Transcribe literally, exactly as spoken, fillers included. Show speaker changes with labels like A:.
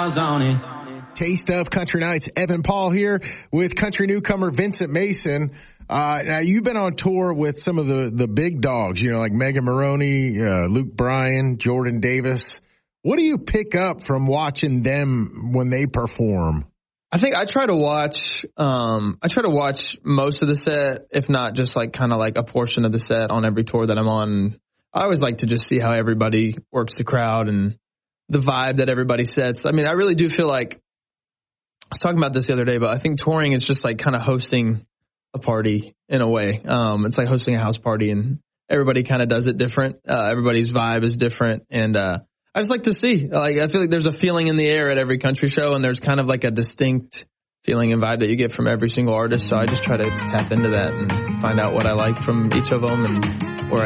A: miles on it.
B: Taste of Country Nights. Evan Paul here with country newcomer Vincent Mason. Uh, now you've been on tour with some of the, the big dogs, you know, like Megan Maroney, uh, Luke Bryan, Jordan Davis. What do you pick up from watching them when they perform?
C: I think I try to watch, um, I try to watch most of the set, if not just like kind of like a portion of the set on every tour that I'm on. I always like to just see how everybody works the crowd and the vibe that everybody sets. I mean, I really do feel like, I was talking about this the other day, but I think touring is just like kind of hosting a party in a way. Um, it's like hosting a house party and everybody kind of does it different. Uh, everybody's vibe is different. And, uh, I just like to see, like, I feel like there's a feeling in the air at every country show and there's kind of like a distinct feeling and vibe that you get from every single artist. So I just try to tap into that and find out what I like from each of them and where